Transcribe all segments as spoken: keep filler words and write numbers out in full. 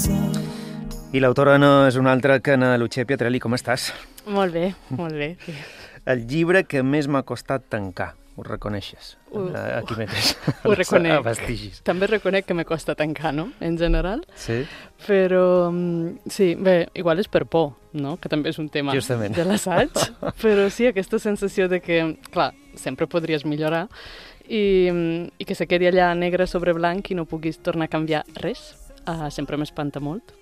I l'autora no és una altra que na Lucia Pietrelli. Com estàs? Molt bé, molt bé. Sí. El llibre que més m'ha costat tancar, ho reconeixes? Ho, Aquí mateix. Ho reconec. A Vestigis. També reconec que me costa tancar, no?, en general. Sí? Però, sí, bé, igual és per por, no?, que també és un tema Justament. de l'assaig. Però sí, aquesta sensació de que, clar, sempre podries millorar i, i que se quedi allà negre sobre blanc i no puguis tornar a canviar res, uh, sempre m'espanta molt.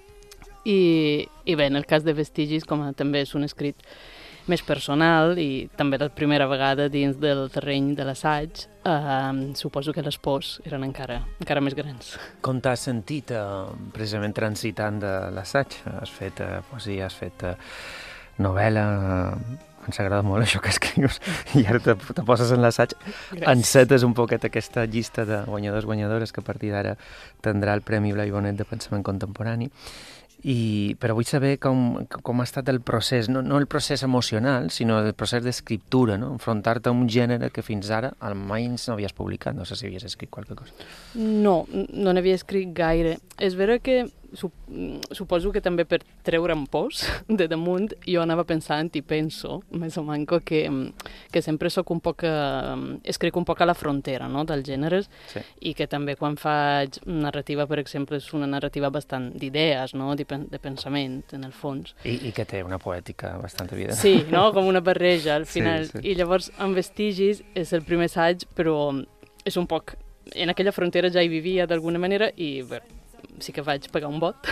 I, I bé, en el cas de Vestigis, com a, també és un escrit més personal i també la primera vegada dins del terreny de l'assaig, eh, suposo que les pors eren encara, encara més grans. Com t'has sentit eh, precisament transitant de l'assaig? Has fet eh, poesia, has fet eh, novel·la, eh, ens agrada molt això que escrius i ara te, te poses en l'assaig. Encetes un poquet aquesta llista de guanyadors, guanyadores que a partir d'ara tindrà el Premi Blai Bonet de Pensament Contemporani. I, però vull saber com, com ha estat el procés, no, no el procés emocional, sinó el procés d'escriptura, no? Enfrontar-te a un gènere que fins ara almenys no havies publicat, no sé si havies escrit qualque cosa. No, no n'havia escrit gaire. És vera que suposo que també per treure'm pors de damunt jo anava pensant i penso, més o manco, que, que sempre soc un poc, eh, escric un poc a la frontera, no?, dels gèneres, sí. I que també quan faig narrativa, per exemple, és una narrativa bastant d'idees, no?, de, de pensament, en el fons. I, I que té una poètica bastant evident. Sí, no?, com una barreja, al final. Sí, sí. I llavors, amb Vestigis, és el primer assaig, però és un poc... En aquella frontera ja hi vivia d'alguna manera i, bé, sí que vaig pagar un vot.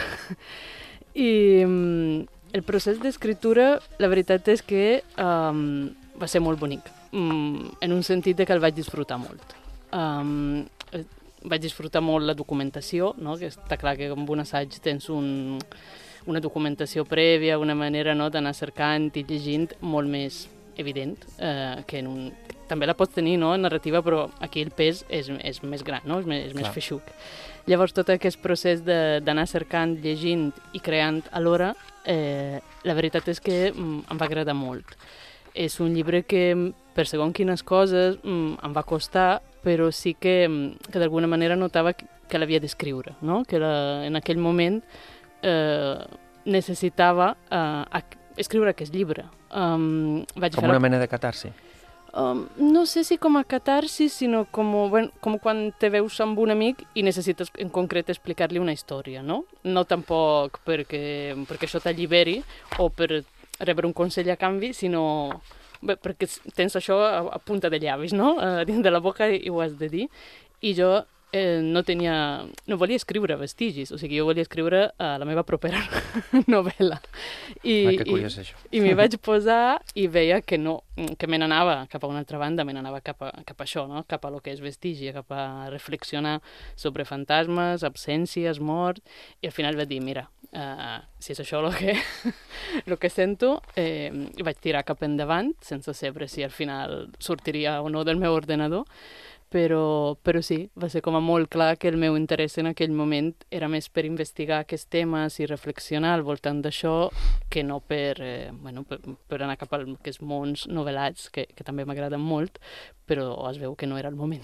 I um, el procés d'escriptura, la veritat és que um, va ser molt bonic, um, en un sentit de que el vaig disfrutar molt. Um, vaig disfrutar molt la documentació, no?, que està clar que amb un assaig tens un, una documentació prèvia, una manera, no?, d'anar cercant i llegint molt més evident, eh, que en un... També la pots tenir, no?, en narrativa, però aquí el pes és, és més gran, no?, és més, és més feixuc. Llavors, tot aquest procés d'anar cercant, llegint i creant alhora, eh, la veritat és que mm, em va agradar molt. És un llibre que, per segons quines coses, mm, em va costar, però sí que, que d'alguna manera notava que, que l'havia d'escriure, no?, que la, en aquell moment eh, necessitava eh, escriure aquest llibre. Um, vaig com fer una la... mena de catarsi. Um, no sé si com a catarsis, sinó com, bueno, com quan te veus amb un amic i necessites en concret explicar-li una història, no? No tampoc perquè, perquè això t'alliberi o per rebre un consell a canvi, sinó bé, perquè tens això a, a punta de llavis, no?, a dins de la boca i ho has de dir. I jo eh, no tenia... no volia escriure Vestigis, o sigui, jo volia escriure uh, la meva propera novel·la. I, ah, que curiós, i, això. I m'hi vaig posar i veia que no, que me n'anava cap a una altra banda, me n'anava cap, a, cap a això, no?, cap a lo que és Vestigi, cap a reflexionar sobre fantasmes, absències, mort, i al final vaig dir, mira, uh, si és això el que, lo que sento, eh, vaig tirar cap endavant, sense saber si al final sortiria o no del meu ordenador, Però, però sí, va ser com a molt clar que el meu interès en aquell moment era més per investigar aquests temes i reflexionar al voltant d'això que no per, eh, bueno, per, per anar cap a aquests mons novel·lats que, que també m'agraden molt, però es veu que no era el moment.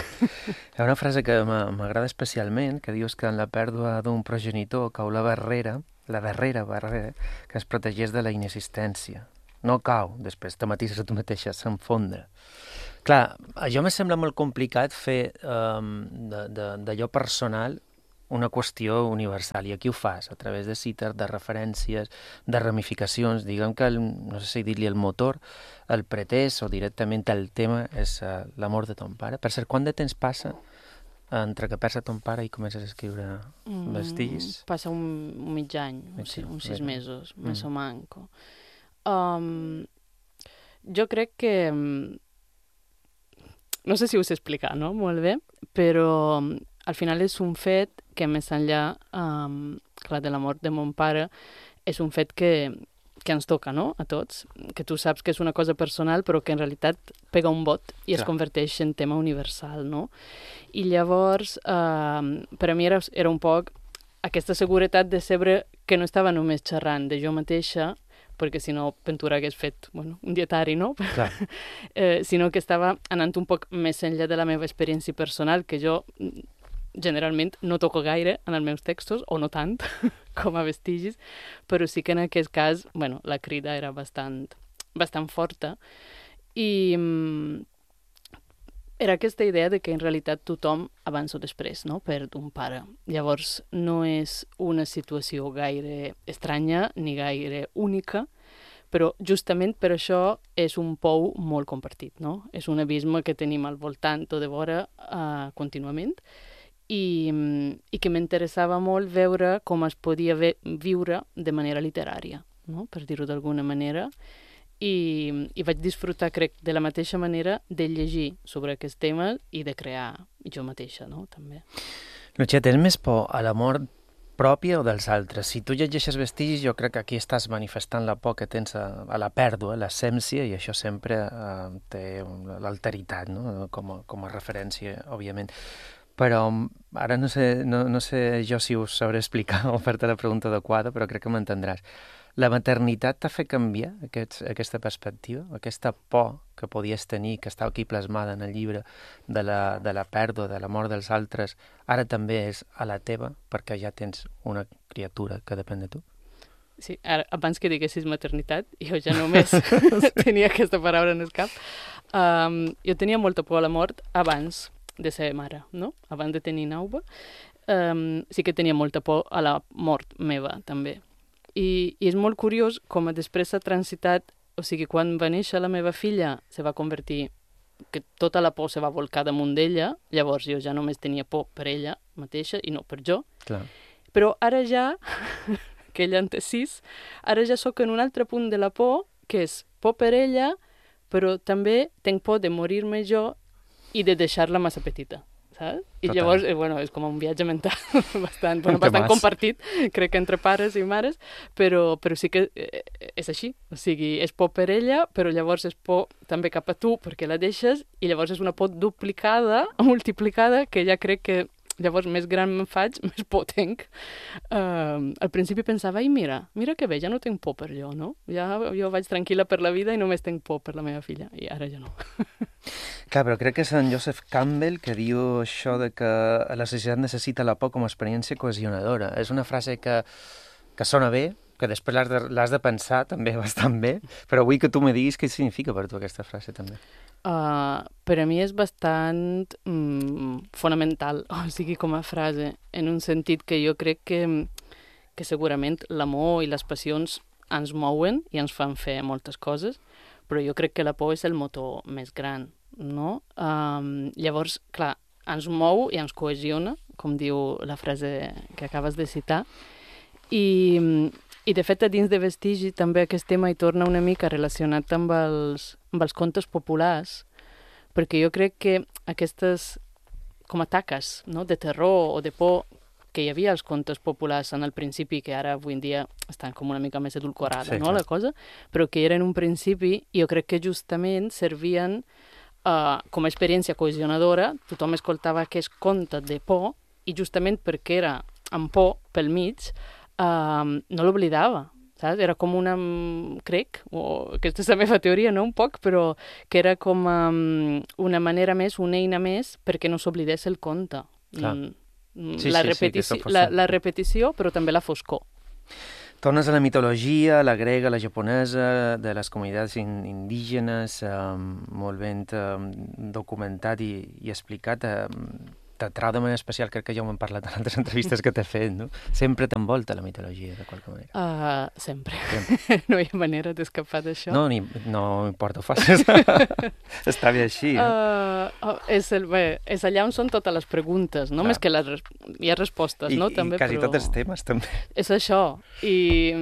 Hi ha una frase que m'agrada especialment, que dius que en la pèrdua d'un progenitor cau la barrera, la darrera barrera, que es protegeix de la inexistència. No cau, després te matisses a tu mateixa, s'enfondra. Clar, a jo me sembla molt complicat fer um, d'allò personal una qüestió universal, i aquí ho fas, a través de cites, de referències, de ramificacions. Diguem que, el, no sé si dir-li el motor, el pretès o directament el tema és uh, l'amor de ton pare. Per cert, quant de temps passa entre que perds a ton pare i comences a escriure mm, Vestigis? Passa un, un mig any, mig, sí, uns sis mesos, mm. més o manco. Um, jo crec que... No sé si us explicar, no?, molt bé, però um, al final és un fet que més enllà um, clar, de la mort de mon pare, és un fet que, que ens toca, no?, a tots, que tu saps que és una cosa personal però que en realitat pega un bot i es clar. Converteix en tema universal, no? I llavors, um, per a mi era, era un poc aquesta seguretat de saber que no estava només xerrant de jo mateixa, perquè si no Ventura hagués fet bueno, un dietari, no? eh, sinó que estava anant un poc més enllà de la meva experiència personal, que jo generalment no toco gaire en els meus textos, o no tant com a vestigis, però sí que en aquest cas, bueno, la crida era bastant, bastant forta. I mm, era aquesta idea de que en realitat tothom, abans o després, no? Perd un pare. Llavors, no és una situació gaire estranya ni gaire única, però justament per això és un pou molt compartit, no? És un abisme que tenim al voltant o de vora uh, contínuament i, i que m'interessava molt veure com es podia ve- viure de manera literària, no? Per dir-ho d'alguna manera. I, i vaig disfrutar, crec, de la mateixa manera de llegir sobre aquest tema i de crear jo mateixa, no? També. Lucia, tens més por a la mort pròpia o dels altres? Si tu llegeixes vestigis, jo crec que aquí estàs manifestant la por que tens a, a la pèrdua, l'essència, i això sempre eh, té l'alteritat, no? Com a, com a referència, òbviament. Però ara no sé, no, no sé jo si us sabré explicar o fer-te la pregunta adequada, però crec que m'entendràs. La maternitat t'ha fet canviar aquests, aquesta perspectiva, aquesta por que podies tenir, que estava aquí plasmada en el llibre, de la, de la pèrdua, de la mort dels altres, ara també és a la teva, perquè ja tens una criatura que depèn de tu? Sí, ara, abans que diguessis maternitat, jo ja només tenia aquesta paraula en el cap. Um, jo tenia molta por a la mort abans de ser mare, no? Abans de tenir Nauva. Um, sí que tenia molta por a la mort meva, també. I, i és molt curiós com després s'ha transitat, o sigui, quan va néixer la meva filla se va convertir, que tota la por se va volcar damunt d'ella, llavors jo ja només tenia por per ella mateixa i no per jo. Clar. Però ara ja, que ella en té sis, ara ja sóc en un altre punt de la por, que és por per ella, però també tenc por de morir-me jo i de deixar-la massa petita. Saps? I Total. llavors, eh, bueno, és com un viatge mental bastant, bueno, bastant compartit, crec que entre pares i mares, però, però sí que eh, és així. O sigui, és por per ella, però llavors és por també cap a tu perquè la deixes i llavors és una por duplicada, multiplicada, que ja crec que llavors més gran me'n faig, més por tenc. Uh, al principi pensava, ai, mira, mira que bé, ja no tinc por per jo, no? Ja jo vaig tranquil·la per la vida i només tinc por per la meva filla. I ara ja no. Clar, però crec que és en Joseph Campbell que diu això de que la societat necessita la por com a experiència cohesionadora. És una frase que, que sona bé, que després l'has de, l'has de pensar també bastant bé, però vull que tu me diguis què significa per tu aquesta frase també. Uh, per a mi és bastant mm, fonamental, o sigui, com a frase, en un sentit que jo crec que, que segurament l'amor i les passions ens mouen i ens fan fer moltes coses, però jo crec que la por és el motor més gran, no? Um, llavors, clar, ens mou i ens cohesiona, com diu la frase que acabes de citar, i, i de fet a dins de Vestigi també aquest tema hi torna una mica relacionat amb els, amb els contes populars, perquè jo crec que aquestes com a taques, no? De terror o de por que hi havia als contes populars en el principi, que ara avui en dia estan com una mica més edulcorada, sí, no, clar, la cosa, però que era en un principi, i jo crec que justament servien uh, com a experiència cohesionadora, tothom escoltava aquest conte de por, i justament perquè era amb por pel mig, uh, no l'oblidava, saps? Era com una, crec, o aquesta és la meva teoria, no, un poc, però que era com um, una manera més, una eina més, perquè no s'oblidés el conte. Clar. Mm. Sí, la, sí, repetici... sí, fos... la, la repetició, però també la foscor. Tornes a la mitologia, la grega, la japonesa, de les comunitats in indígenes, eh, molt ben eh, documentat i, i explicat. Eh, T'atrau de manera especial, crec que ja ho hem parlat en altres entrevistes que t'he fet, no? Sempre t'envolta la mitologia, de qualque manera. Uh, sempre. sempre. No hi ha manera d'escapar d'això. No, ni, no importa, ho facis. Està bé així, no? Uh, oh, és, el, bé, és allà on són totes les preguntes, no? Clar. Més que les, hi ha respostes, I, no? I també, quasi però... tots els temes, també. És això. I,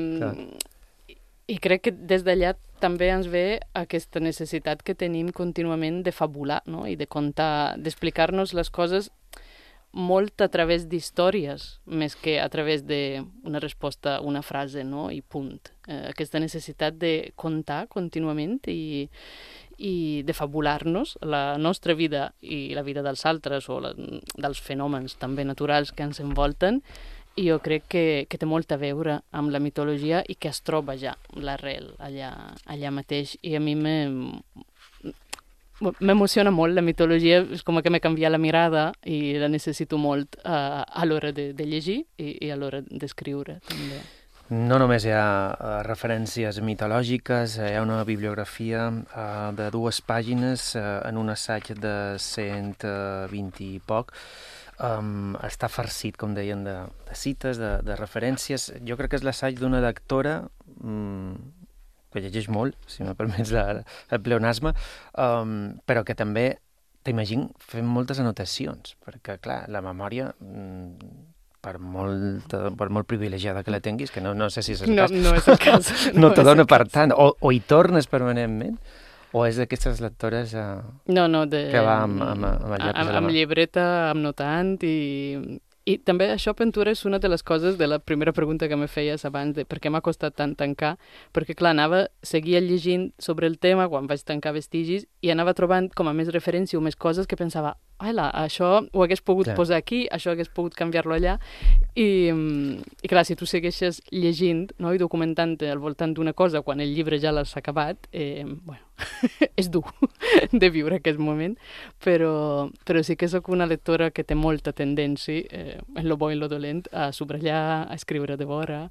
i, i crec que des d'allà també ens ve aquesta necessitat que tenim contínuament de fabular, no? I de contar, d'explicar-nos les coses molt a través d'històries, més que a través d'una resposta, una frase, no? I punt. Eh, aquesta necessitat de contar contínuament i, i de fabular-nos la nostra vida i la vida dels altres o la, dels fenòmens també naturals que ens envolten, i jo crec que, que té molt a veure amb la mitologia i que es troba ja l'arrel allà, allà mateix. I a mi me, m'emociona molt la mitologia, és com que m'ha canviat la mirada i la necessito molt uh, a l'hora de, de llegir i, i a l'hora d'escriure, també. No només hi ha uh, referències mitològiques, hi ha una bibliografia uh, de dues pàgines uh, en un assaig de cent vint i poc. Um, està farcit, com deien, de, de cites, de, de referències. Jo crec que és l'assaig d'una lectora um, que llegeix molt, si me permets la, el pleonasme, um, però que també, t'imagino, fem moltes anotacions, perquè, clar, la memòria, per molt, per molt privilegiada que la tinguis, que no, no sé si és el no, cas, no és el cas, no, no te dona per cas. tant, o, o hi tornes permanentment, o és d'aquestes lectores eh, no, no, de, que va amb, amb, amb el llapis amb, a la mà. Amb llibreta, amb notant, i, i també això, pintura, és una de les coses de la primera pregunta que me feies abans, de per què m'ha costat tant tancar, perquè, clar, anava, seguia llegint sobre el tema quan vaig tancar Vestigis i anava trobant com a més referència o més coses que pensava, ala, això ho hagués pogut Clar. posar aquí, això hagués pogut canviar-lo allà, i, i clar, si tu segueixes llegint, no, i documentant-te al voltant d'una cosa quan el llibre ja l'has acabat, eh, bueno, és dur de viure aquest moment, però, però sí que sóc una lectora que té molta tendència, eh, en lo bo i en lo dolent, a subratllar, a escriure de vora,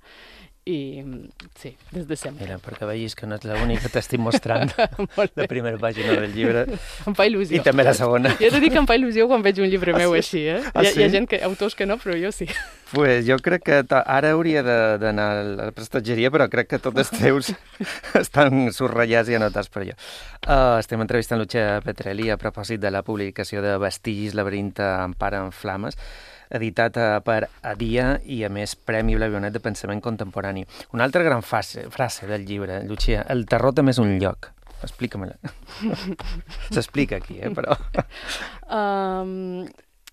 i sí, des de sempre. Mira, perquè vegis que no ets l'única que t'estic mostrant la primera pàgina del llibre. Em fa il·lusió. I també la segona. Jo he de dir que em fa il·lusió quan veig un llibre meu ah, així, eh? Ah, hi, ha, sí? hi ha gent que, autors que no, però jo sí. Pues jo crec que ara hauria d'anar a la prestatgeria, però crec que tots els teus estan subratllats i anotats per allò. Uh, estem entrevistant Lucia Petrelli a propòsit de la publicació de Vestigis, Laberint Empara en flames, editat per Adia i, a més, Premi Blavionet de Pensament Contemporani. Una altra gran frase, frase del llibre, Lucia, el terror també és un lloc. Explica-me-la. S'explica aquí, eh, però... Um,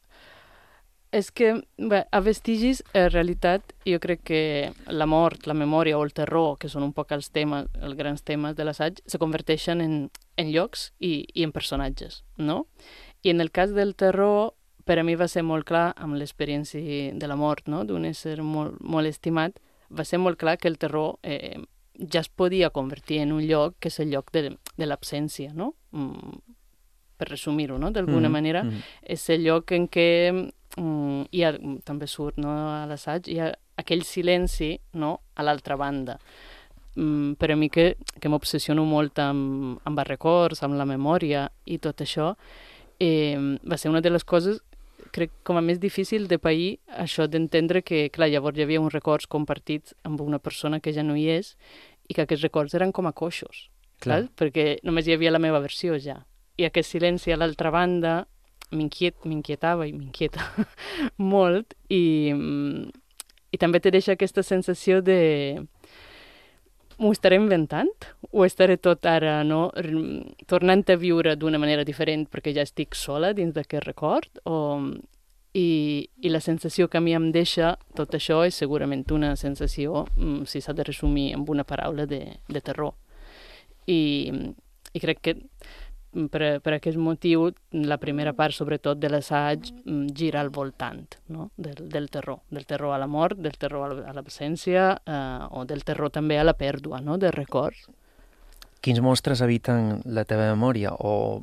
és que, bé, a Vestigis, en realitat, jo crec que la mort, la memòria o el terror, que són un poc els temes, els grans temes de l'assaig, se converteixen en, en llocs i, i en personatges, no? I en el cas del terror, per a mi va ser molt clar, amb l'experiència de la mort, no?, d'un ésser molt, molt estimat, va ser molt clar que el terror eh, ja es podia convertir en un lloc que és el lloc de, de l'absència, no? Mm, per resumir-ho, no?, d'alguna mm, manera, mm. és el lloc en què mm, hi ha, també surt, no?, a l'assaig, hi ha aquell silenci, no?, a l'altra banda. Mm, per a mi que, que m'obsessiono molt amb, amb els records, amb la memòria i tot això, eh, va ser una de les coses crec com a més difícil de pair això d'entendre que, clar, llavors hi havia uns records compartits amb una persona que ja no hi és i que aquests records eren com a coixos, clar. Clar? Perquè només hi havia la meva versió ja. I aquest silenci a l'altra banda m'inquiet, m'inquietava i m'inquieta molt i, i també te deixa aquesta sensació de m'ho estaré inventant? O estaré tot ara, no?, tornant a viure d'una manera diferent perquè ja estic sola dins d'aquest record? O... I, I la sensació que a mi em deixa tot això és segurament una sensació, si s'ha de resumir amb una paraula, de, de terror. I, i crec que per, per aquest motiu la primera part, sobretot de l'assaig, gira al voltant, no?, del, del terror, del terror a la mort, del terror a l'absència eh, o del terror també a la pèrdua, no?, de records. Quins monstres habiten la teva memòria? O,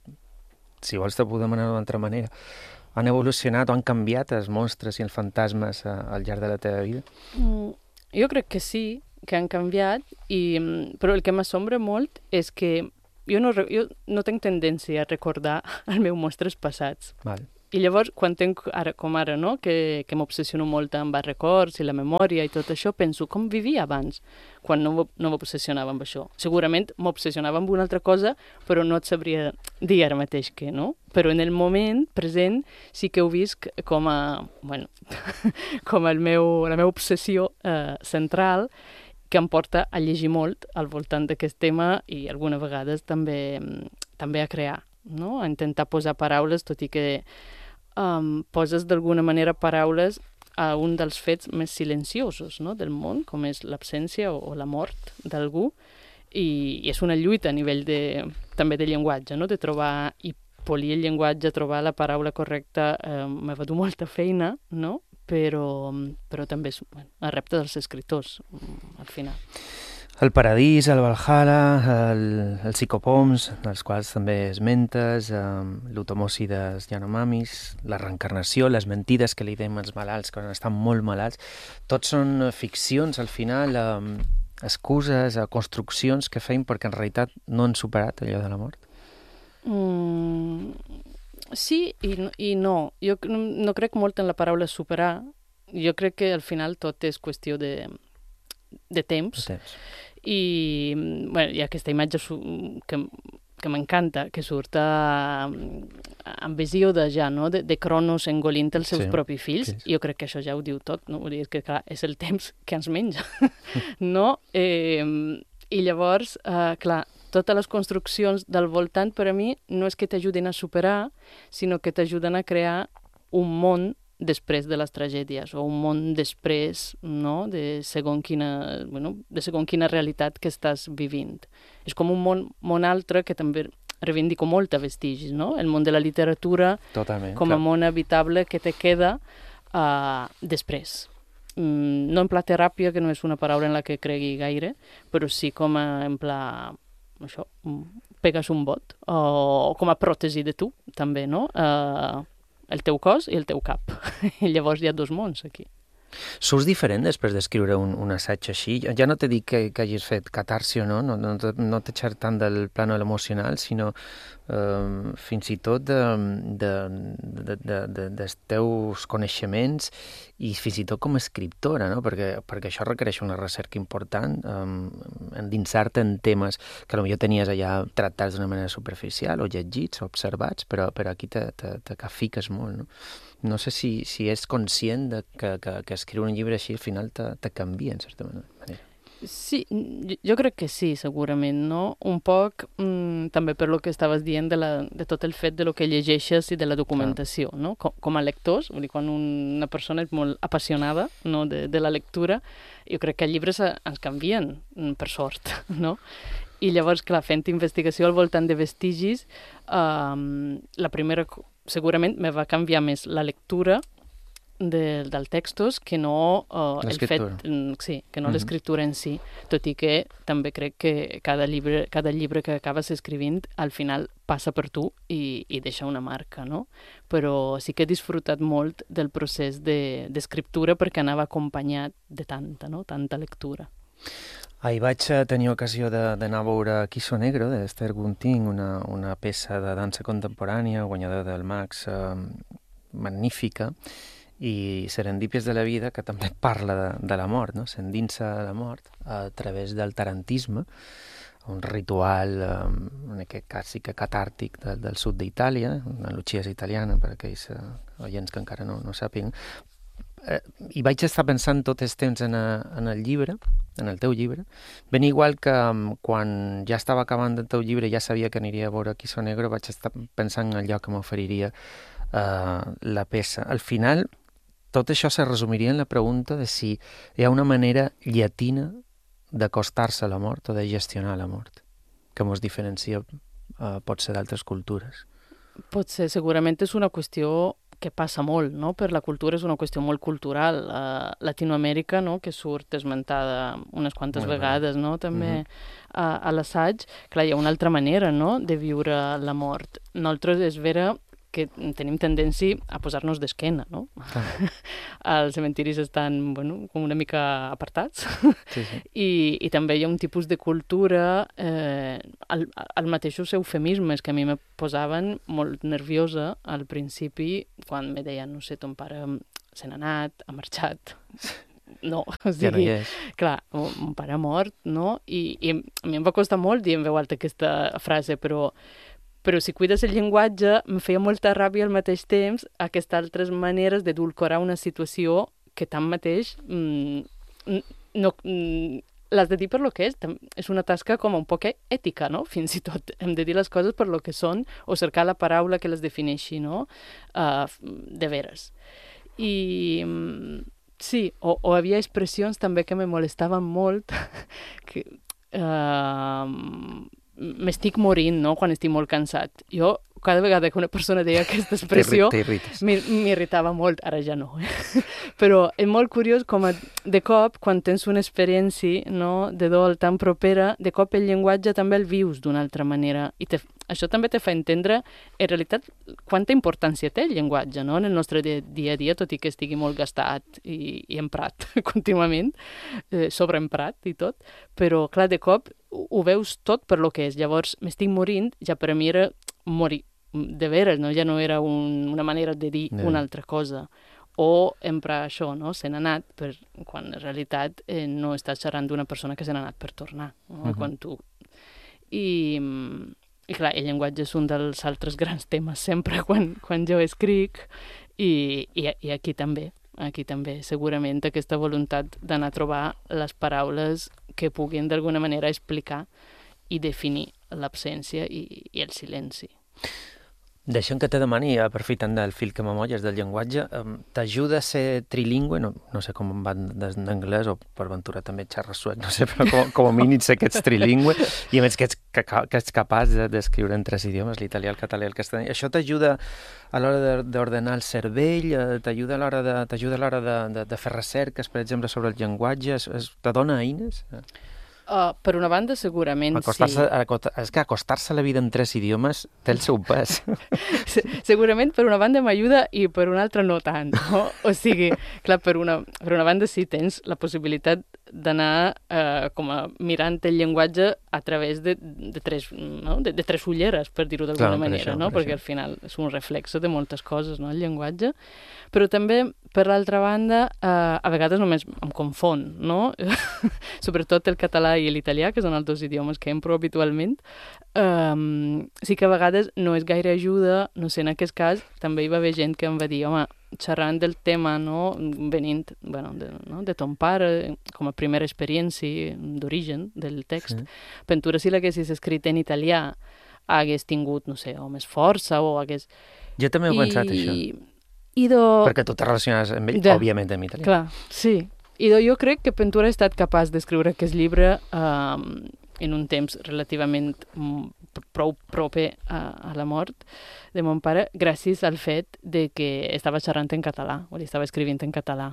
si vols te puc demanar d'una altra manera, han evolucionat o han canviat els monstres i els fantasmes al llarg de la teva vida? Mm, jo crec que sí, que han canviat, i, però el que m'assombra molt és que jo no, jo no tinc tendència a recordar els meus monstres passats. Val. I llavors, quan tinc, ara, com ara, no?, que, que m'obsessiono molt amb els records i la memòria i tot això, penso com vivia abans, quan no, no m'obsessionava amb això. Segurament m'obsessionava amb una altra cosa, però no et sabria dir ara mateix què, no? Però en el moment present sí que ho visc com a, bueno, com el meu, la meva obsessió eh, central, que em porta a llegir molt al voltant d'aquest tema i algunes vegades també, també a crear, no?, a intentar posar paraules, tot i que um, poses d'alguna manera paraules a un dels fets més silenciosos, no?, del món, com és l'absència o, o la mort d'algú, i, i és una lluita a nivell de, també de llenguatge, no?, de trobar i polir el llenguatge, trobar la paraula correcta, eh, m'ha fet molta feina, no?, però, però també és, bueno, el repte dels escriptors, al final. El Paradís, el Valhalla, el, el Psicopoms, dels quals també esmentes, um, l'Utomosi dels Yanomamis, la reencarnació, les mentides que li dèiem als malalts quan estan molt malalts, tots són ficcions, al final, um, excuses, uh, construccions que feim perquè en realitat no han superat allò de la mort. Mm, sí i, i no. Jo no, no crec molt en la paraula superar. Jo crec que al final tot és qüestió de, de temps. De temps. I bueno, hi ha aquesta imatge que, que m'encanta, que surt a, amb visió de ja, no? de, de Cronos engolint els seus sí, propis fills. Sí. Jo crec que això ja ho diu tot, no? Vull dir que clar, és el temps que ens menja. no? Eh, I llavors, eh, clar, totes les construccions del voltant per a mi no és que t'ajuden a superar, sinó que t'ajuden a crear un món després de les tragèdies, o un món després, no?, de segon quina, bueno, de segon quina realitat que estàs vivint. És com un món, món altre que també reivindico molt a vestigis, no? El món de la literatura Totalment, com a clar. món habitable que te queda uh, després. Mm, no en pla teràpia, que no és una paraula en la que cregui gaire, però sí com a, en pla, això, pegues un bot, o com a pròtesi de tu, també, no? Uh, el teu cos i el teu cap. I llavors hi ha dos mons aquí. Surts diferent després d'escriure un, un assaig així? Ja no t'he dit que, que hagis fet catarsi o no, no, no, no t'he xerrat tant del plano emocional, sinó eh, fins i tot de, de, de, de, de, dels teus coneixements i fins i tot com a escriptora, no? perquè, perquè això requereix una recerca important, eh, endinsar-te en temes que potser tenies allà tractats d'una manera superficial o llegits o observats, però, però aquí te, te, te fiques molt, no? No sé si, si és conscient de que, que, que escriure un llibre així al final te, te canvia, en certa manera. Sí, jo crec que sí, segurament, no? Un poc mm, també per lo que estaves dient de, la, de tot el fet de lo que llegeixes i de la documentació, no? Com, com a lectors, vull dir, quan una persona és molt apassionada, no? de, de la lectura, jo crec que els llibres ens canvien, per sort, no? I llavors, clar, fent investigació al voltant de vestigis, um, la primera segurament me va canviar més la lectura de, del textos que no uh, el fet, sí, que no mm-hmm. l'escriptura en si, tot i que també crec que cada llibre, cada llibre que acabes escrivint al final passa per tu i, i deixa una marca, no? Però sí que he disfrutat molt del procés de, d'escriptura perquè anava acompanyat de tanta, no? Tanta lectura. Ahir vaig tenir ocasió d'anar a veure Quiso Negro, d'Esther Gunting, una, una peça de dansa contemporània, guanyadora del Max, eh, magnífica, i Serendípies de la vida, que també parla de, de la mort, no? S'endinsa la mort a través del tarantisme, un ritual, eh, en aquest cas sí que catàrtic del, del sud d'Itàlia, una Lucia italiana, per aquells eh, oients que encara no, no sàpiguen. Eh, i vaig estar pensant tot el temps en, a, en el llibre, en el teu llibre, ben igual que um, quan ja estava acabant el teu llibre ja sabia que aniria a veure Quiso Negro, vaig estar pensant en allò que m'oferiria uh, la peça. Al final, tot això se resumiria en la pregunta de si hi ha una manera llatina d'acostar-se a la mort o de gestionar la mort, que ens diferencia uh, pot ser d'altres cultures. Pot ser, segurament és una qüestió que passa molt, no? Per la cultura és una qüestió molt cultural. Uh, Latinoamèrica, no? Que surt esmentada unes quantes molt vegades, no? També mm-hmm. a, a l'assaig. Clar, hi ha una altra manera, no? De viure la mort. Nosaltres és vera que tenim tendència a posar-nos d'esquena, no? Ah. Els cementiris estan, bueno, com una mica apartats. Sí, sí. I, I també hi ha un tipus de cultura, eh, el, el mateixos eufemismes que a mi me posaven molt nerviosa al principi, quan me deien, no sé, ton pare se n'ha anat, ha marxat. No, o sigui, ja no hi és. Clar, mon pare ha mort, no? I, i a mi em va costar molt dir en veu alta aquesta frase, però però si cuides el llenguatge, em feia molta ràbia al mateix temps aquestes altres maneres d'edulcorar una situació que tanmateix mm, no, mm, l'has de dir per lo que és. És una tasca com un poc ètica, no? Fins i tot hem de dir les coses per lo que són o cercar la paraula que les defineixi, no? Uh, de veres. I sí, o, o havia expressions també que me molestaven molt que... Uh, m'estic morint, no?, quan estic molt cansat. Jo, cada vegada que una persona deia aquesta expressió, m'irritava molt, ara ja no. Eh? Però és molt curiós com a, de cop, quan tens una experiència, no?, de dol tan propera, de cop el llenguatge també el vius d'una altra manera. I te, això també te fa entendre, en realitat, quanta importància té el llenguatge, no?, en el nostre dia a dia, tot i que estigui molt gastat i, i emprat contínuament, eh, sobreemprat i tot. Però, clar, de cop ho veus tot per lo que és. Llavors, m'estic morint, ja per a mi era morir de veres, no? Ja no era un, una manera de dir yeah. una altra cosa. O emprar això, no?, se n'ha anat, per, quan en realitat eh, no estàs xerrant d'una persona que se n'ha anat per tornar. No? Uh-huh. Quan tu... I, I clar, el llenguatge és un dels altres grans temes sempre quan, quan jo escric i, i, i aquí també. Aquí també, segurament, aquesta voluntat d'anar a trobar les paraules que puguin d'alguna manera explicar i definir l'absència i, i el silenci. Deixa'm que te demani, aprofitant del fil que m'amolles del llenguatge, t'ajuda a ser trilingüe? No, no sé com va d'anglès, o per ventura també xerres suec, no sé, però com, com a mínim sé que ets trilingüe, i a més que ets, que, que ets capaç d'escriure en tres idiomes, l'italià, el català i el castellà. Això t'ajuda a l'hora d'ordenar el cervell, t'ajuda a l'hora de, t'ajuda a l'hora de, de, de fer recerques, per exemple, sobre el llenguatge, es, es, te dona eines? Uh, per una banda, segurament acostar-se, sí. És que acostar-se a la vida en tres idiomes té el seu pes. Segurament per una banda m'ajuda i per una altra no tant. No? O sigui, clar, per una, per una banda sí tens la possibilitat d'anar eh, com a mirant el llenguatge a través de, de, tres, no? de, de tres ulleres, per dir-ho d'alguna manera, això, no? Per perquè això. Al final és un reflex de moltes coses, no? El llenguatge. Però també, per l'altra banda, eh, a vegades només em confon, no? Sobretot el català i l'italià, que són els dos idiomes que empro habitualment. Um, sí que a vegades no és gaire ajuda, no sé, en aquest cas també hi va haver gent que em va dir, home, xerrant del tema, no?, venint, bueno, de, no? de ton pare, com a primera experiència d'origen del text, sí. Ventura, si l'haguessis escrit en italià, hagués tingut, no sé, o més força, o hagués... Jo també he I... pensat això. I do... Perquè tu te relaciones amb ell, de... òbviament, en italià. Clar, sí. I do, jo crec que Ventura ha estat capaç d'escriure aquest llibre um, en un temps relativament prou proper a, a la mort de mon pare, gràcies al fet de que estava xerrant en català, o li estava escrivint en català.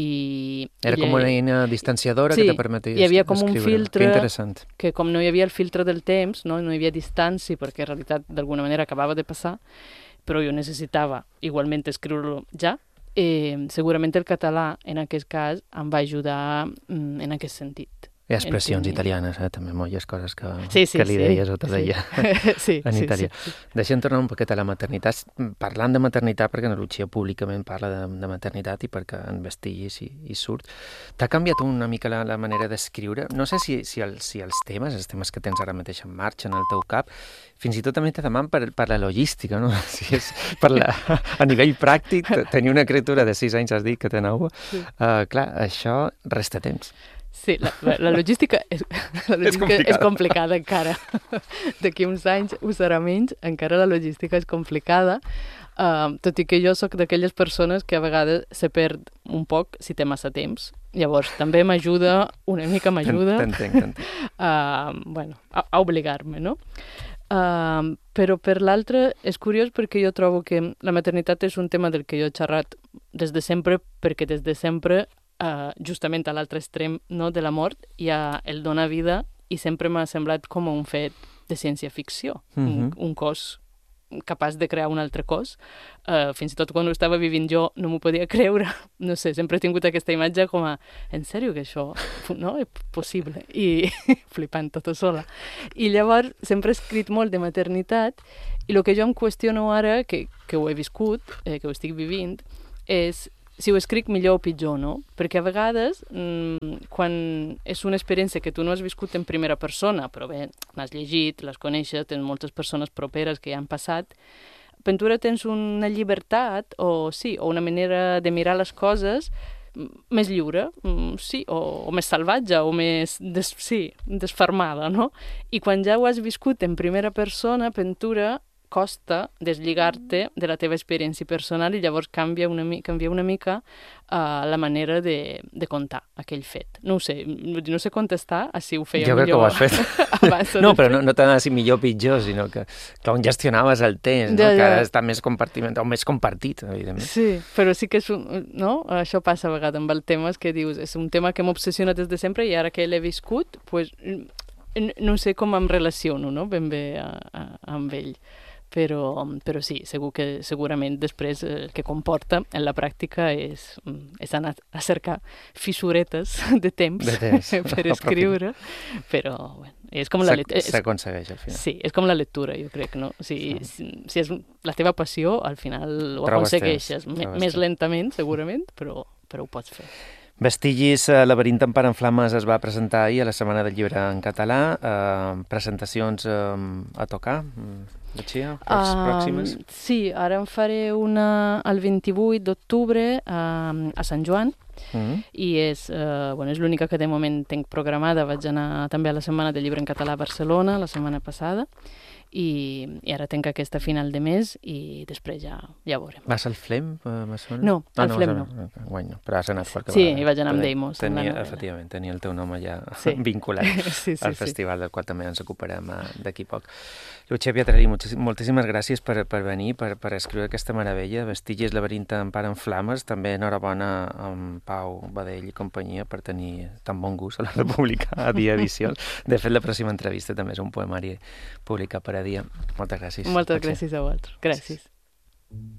I, Era i com una eina distanciadora sí, que te permetia escriure. Hi havia com un filtre, que interessant. Que com no hi havia el filtre del temps, no, no hi havia distància, perquè en realitat d'alguna manera acabava de passar, però jo necessitava igualment escriure-lo ja. Eh, segurament el català, en aquest cas, em va ajudar mm, en aquest sentit. Hi ha expressions Entenent. italianes, eh? També moltes coses que, sí, sí, que li deies sí, o te deia sí. sí, en sí, italià. Sí, sí. Deixem tornar un poquet a la maternitat. Parlant de maternitat, perquè Lucia públicament parla de, de maternitat i perquè en vestigis i, i surt. T'ha canviat una mica la, la manera d'escriure? No sé si, si, el, si els temes, els temes que tens ara mateix en marxa en el teu cap, fins i tot també te deman per, per la logística, no? Si és per la, a nivell pràctic, tenir una criatura de sis anys, has dit que té nou, sí. uh, clar, això resta temps. Sí, la, la logística, és, la logística és, complicada. és complicada encara. D'aquí uns anys ho serà menys, encara la logística és complicada, uh, tot i que jo sóc d'aquelles persones que a vegades se perd un poc si té massa temps. Llavors, també m'ajuda, una mica m'ajuda, t'entenc, t'entenc. Uh, bueno, a, a obligar-me, no? Uh, però per l'altre és curiós perquè jo trobo que la maternitat és un tema del que jo he xerrat des de sempre, perquè des de sempre Uh, justament a l'altre extrem, no, de la mort hi ha el donar vida i sempre m'ha semblat com un fet de ciència-ficció, mm-hmm. un, un cos capaç de crear un altre cos. Uh, fins i tot quan ho estava vivint jo no m'ho podia creure, no sé, sempre he tingut aquesta imatge com a, en sèrio que això no, és possible, i flipant tota sola. I llavors sempre he escrit molt de maternitat i el que jo em qüestiono ara, que, que ho he viscut, eh, que ho estic vivint, és si ho escric millor o pitjor, no? Perquè a vegades, mmm, quan és una experiència que tu no has viscut en primera persona, però bé, l'has llegit, les coneixes, tens moltes persones properes que ja han passat, Ventura tens una llibertat, o sí, o una manera de mirar les coses més lliure, sí, o, o més salvatge, o més, des, sí, desfermada, no? I quan ja ho has viscut en primera persona, Ventura, costa deslligar-te de la teva experiència personal i llavors canvia una, mi canvia una mica uh, la manera de, de contar aquell fet. No ho sé, no sé contestar a si ho feia jo millor. Jo crec que ho has fet. abans no, però no, no tant si millor o pitjor, sinó que com gestionaves el temps, no? Ja, ja. Que ara està més compartiment, o més compartit, evidentment. Sí, però sí que és un, no? Això passa a vegades amb el tema, que dius, és un tema que m'obsessiona des de sempre i ara que l'he viscut, pues, no sé com em relaciono, no? Ben bé a, a, amb ell. Però, però sí, segur que segurament després el que comporta en la pràctica és, és anar a cercar fissuretes de temps, de temps. per escriure, però bueno, és com la lectura. S'aconsegueix al final. Sí, és com la lectura, jo crec, no? O sigui, sí. si, si és la teva passió, al final ho Trobes aconsegueixes, temps, M més temps. lentament, segurament, però, però ho pots fer. Vestigis, eh, Laberint Tempar en Flames es va presentar ahir a la Setmana del Llibre en català. Eh, presentacions eh, a tocar, Lucia, pròximes? Uh, sí, ara en faré una el vint-i-vuit d'octubre uh, a Sant Joan. Mm-hmm. I és, uh, bueno, és l'única que de moment tenc programada. Vaig anar també a la Setmana del Llibre en català a Barcelona la setmana passada. I, i ara tenc aquesta final de mes i després ja, ja veurem. Vas al Flem? Uh, no, ah, al no, Flem no. Guany, no. Però has anat qualque sí, vegada. Sí, hi vaig anar amb Deimos. Tenia, efectivament, tenia el teu nom allà sí. vinculat sí, sí, al sí. festival del qual també ens ocuparem d'aquí poc. Lucia Piatrelli, moltíssimes gràcies per, per venir, per, per escriure aquesta meravella. Vestigis, Laberint Tempar en Flames. També enhorabona amb Pau Badell i companyia per tenir tan bon gust a la República a dia edició. De fet, la pròxima entrevista també és un poemari publicat per a dia. Moltes gràcies. Moltes gràcies a vosaltres. Gràcies.